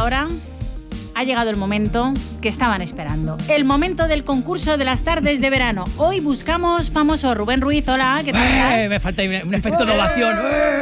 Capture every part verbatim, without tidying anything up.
ahora ha llegado el momento que estaban esperando. El momento del concurso de las tardes de verano. Hoy buscamos famoso. Rubén Ruiz, hola, ¿qué tal estás? Eh, me falta un efecto de ovación.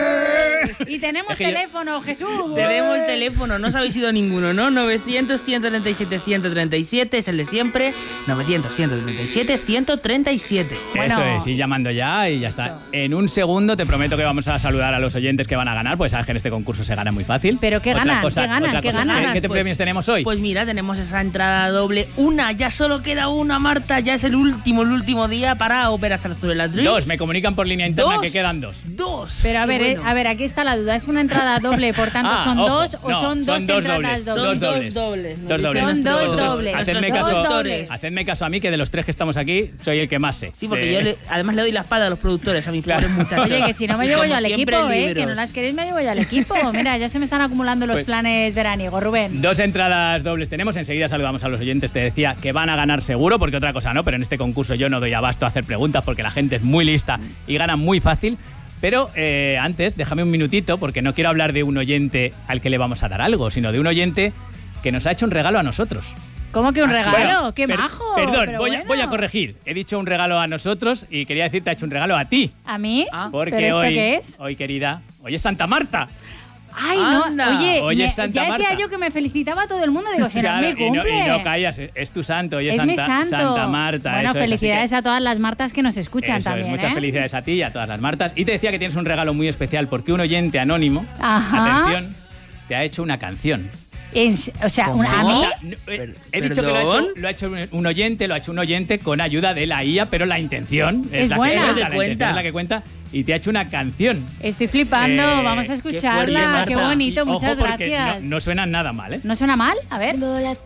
Y tenemos Es que teléfono, Jesús. Tenemos teléfono, no os habéis ido ninguno, ¿no? novecientos, ciento treinta y siete, ciento treinta y siete es el de siempre. novecientos, ciento treinta y siete, ciento treinta y siete. Bueno, eso es, ir llamando ya y ya está. Eso. En un segundo te prometo que vamos a saludar a los oyentes que van a ganar, pues sabes que en este concurso se gana muy fácil. ¿Pero qué Otra ganan? cosa- ¿Qué ganan? otra ¿Qué cosa, ganan? ¿Qué, qué Pues- premios tenemos hoy? Pues mira, tenemos esa entrada doble. Una, ya solo queda una, Marta. Ya es el último, el último día para Ópera Zarzuela Dreams. Dos, me comunican por línea interna Dos. que quedan dos. Dos. Pero a Qué ver, eh, bueno. a ver, aquí está la duda. ¿Es una entrada doble, por tanto Ah, son ojo, dos o no, son dos son dos entradas dobles, dobles? dos Son dos dobles. dobles. Dos nos dobles. dicen Son dos nuestros- dobles. Hacedme nuestros caso, productores. hacedme caso a mí, que de los tres que estamos aquí, soy el que más sé. Sí, porque De- yo le- además le doy la espalda a los productores, a mis Claro. pobres muchachos. Oye, que si no me Y llevo como yo al siempre, equipo, ¿eh? libros. Que no las queréis, me llevo yo al equipo. Mira, ya se me están acumulando los Pues- planes veraniegos, Rubén. Dos entradas dobles tenemos, enseguida saludamos a los oyentes, te decía que van a ganar seguro, porque otra cosa no, pero en este concurso yo no doy abasto a hacer preguntas porque la gente es muy lista y gana muy fácil. Pero eh, antes, déjame un minutito, porque no quiero hablar de un oyente al que le vamos a dar algo, sino de un oyente que nos ha hecho un regalo a nosotros. ¿Cómo que un regalo? Bueno, ¡Qué per- majo! Perdón, pero voy, a, bueno. voy a corregir. He dicho un regalo a nosotros y quería decir te ha hecho un regalo a ti. ¿A mí? Ah, Porque ¿Pero esto hoy, qué es? hoy, querida, hoy es Santa Marta. Ay, no, Anda. oye, Hoy me- es Santa ya decía Marta. yo que me felicitaba a todo el mundo. Digo, si no es Claro, mi y, no, cumple. y no callas, es, es tu santo, hoy es, Es Santa, mi santo. Santa Marta. Bueno, eso es, así felicidades que- a todas las Martas que nos escuchan Eso es, también, muchas ¿eh? felicidades a ti y a todas las Martas. Y te decía que tienes un regalo muy especial porque un oyente anónimo, Ajá. atención, te ha hecho una canción. En s- o sea, una- ¿Cómo? a mí... O sea, no, eh, Per- he dicho que lo ha, hecho, ¿perdón? lo ha hecho un- un oyente, lo ha hecho un oyente con ayuda de la I A, pero la intención es, Es la buena. que Es lo que cuenta, la cuenta. intención es la que cuenta y te ha hecho una canción. Estoy flipando, Eh, vamos a qué escucharla. fuerte, Qué, Marta. bonito, Y, ojo, muchas porque gracias. No, no suena nada mal, ¿eh? ¿No suena mal? A ver. Tengo la